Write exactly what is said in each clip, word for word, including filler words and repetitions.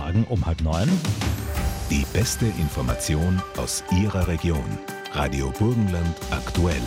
Morgen um halb neun. Die beste Information aus Ihrer Region. Radio Burgenland aktuell.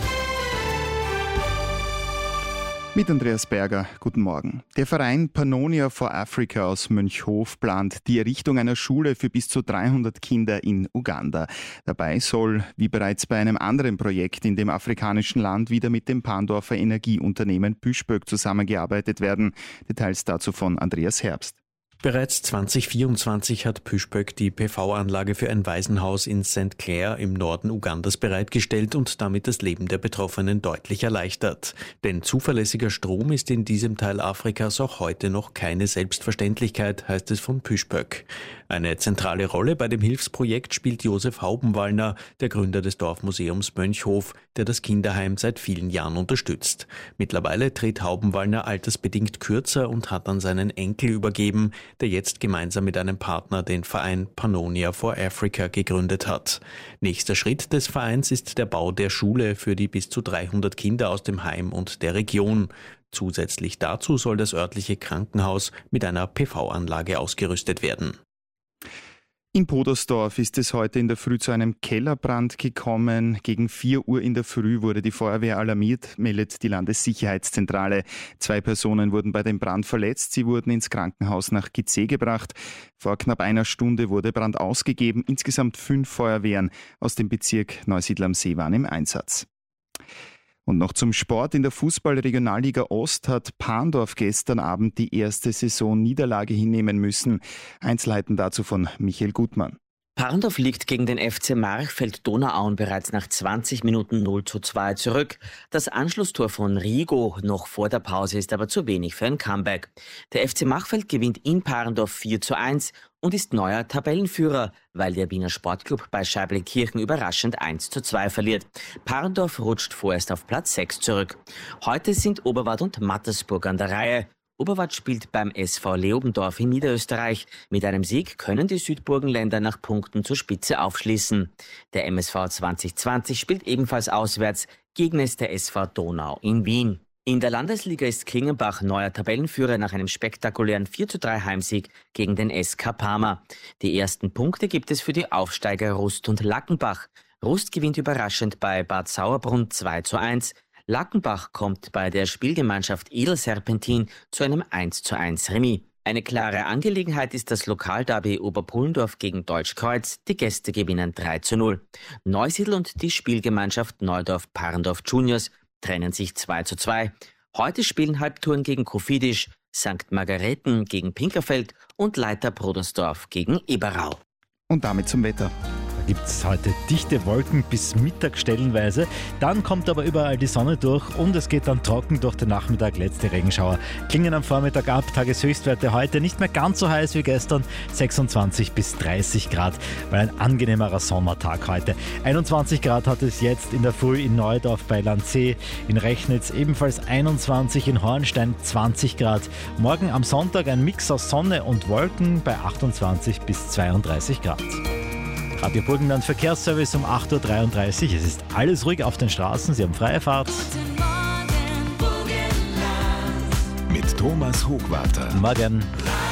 Mit Andreas Berger, guten Morgen. Der Verein Pannonia for Africa aus Mönchhof plant die Errichtung einer Schule für bis zu dreihundert Kinder in Uganda. Dabei soll, wie bereits bei einem anderen Projekt in dem afrikanischen Land, wieder mit dem Parndorfer Energieunternehmen Püschböck zusammengearbeitet werden. Details dazu von Andreas Herbst. Bereits zwanzig vierundzwanzig hat Püschböck die P V-Anlage für ein Waisenhaus in Saint Clair im Norden Ugandas bereitgestellt und damit das Leben der Betroffenen deutlich erleichtert. Denn zuverlässiger Strom ist in diesem Teil Afrikas auch heute noch keine Selbstverständlichkeit, heißt es von Püschböck. Eine zentrale Rolle bei dem Hilfsprojekt spielt Josef Haubenwallner, der Gründer des Dorfmuseums Mönchhof, der das Kinderheim seit vielen Jahren unterstützt. Mittlerweile tritt Haubenwallner altersbedingt kürzer und hat an seinen Enkel übergeben, der jetzt gemeinsam mit einem Partner den Verein Pannonia for Africa gegründet hat. Nächster Schritt des Vereins ist der Bau der Schule für die bis zu dreihundert Kinder aus dem Heim und der Region. Zusätzlich dazu soll das örtliche Krankenhaus mit einer P V-Anlage ausgerüstet werden. In Podersdorf ist es heute in der Früh zu einem Kellerbrand gekommen. Gegen vier Uhr in der Früh wurde die Feuerwehr alarmiert, meldet die Landessicherheitszentrale. Zwei Personen wurden bei dem Brand verletzt. Sie wurden ins Krankenhaus nach Gizeh gebracht. Vor knapp einer Stunde wurde Brand ausgegeben. Insgesamt fünf Feuerwehren aus dem Bezirk Neusiedl am See waren im Einsatz. Und noch zum Sport. In der Fußball-Regionalliga Ost hat Parndorf gestern Abend die erste Saisonniederlage hinnehmen müssen. Einzelheiten dazu von Michael Gutmann. Parndorf liegt gegen den F C Marchfeld-Donauauen bereits nach zwanzig Minuten null zu zwei zurück. Das Anschlusstor von Rigo noch vor der Pause ist aber zu wenig für ein Comeback. Der F C Marchfeld gewinnt in Parndorf vier zu eins und ist neuer Tabellenführer, weil der Wiener Sportclub bei Scheiblenkirchen überraschend eins zu zwei verliert. Parndorf rutscht vorerst auf Platz sechs zurück. Heute sind Oberwart und Mattersburg an der Reihe. Oberwart spielt beim S V Leobendorf in Niederösterreich. Mit einem Sieg können die Südburgenländer nach Punkten zur Spitze aufschließen. Der M S V zwanzig zwanzig spielt ebenfalls auswärts. Gegner ist der S V Donau in Wien. In der Landesliga ist Klingenbach neuer Tabellenführer nach einem spektakulären vier zu drei Heimsieg gegen den S K Parma. Die ersten Punkte gibt es für die Aufsteiger Rust und Lackenbach. Rust gewinnt überraschend bei Bad Sauerbrunn zwei zu eins. Lackenbach kommt bei der Spielgemeinschaft Edelserpentin zu einem eins zu eins Remis. Eine klare Angelegenheit ist das Lokalderby Oberpullendorf gegen Deutschkreuz. Die Gäste gewinnen drei zu null. Neusiedl und die Spielgemeinschaft Neudorf-Parndorf Juniors trennen sich zwei zu zwei. Heute spielen Halbtouren gegen Kofidis, Sankt Margareten gegen Pinkerfeld und Leiter Brodersdorf gegen Eberau. Und damit zum Wetter. Gibt es heute dichte Wolken bis Mittag stellenweise. Dann kommt aber überall die Sonne durch und es geht dann trocken durch den Nachmittag. Letzte Regenschauer klingen am Vormittag ab. Tageshöchstwerte heute nicht mehr ganz so heiß wie gestern. sechsundzwanzig bis dreißig Grad, weil ein angenehmerer Sommertag heute. einundzwanzig Grad hat es jetzt in der Früh in Neudorf bei Landsee, in Rechnitz ebenfalls einundzwanzig, in Hornstein zwanzig Grad. Morgen am Sonntag ein Mix aus Sonne und Wolken bei achtundzwanzig bis zweiunddreißig Grad. Radio Burgenland Verkehrsservice um acht Uhr dreiunddreißig. Es ist alles ruhig auf den Straßen. Sie haben freie Fahrt. Guten Morgen, Burgenland. Mit Thomas Hochwarter. Morgen.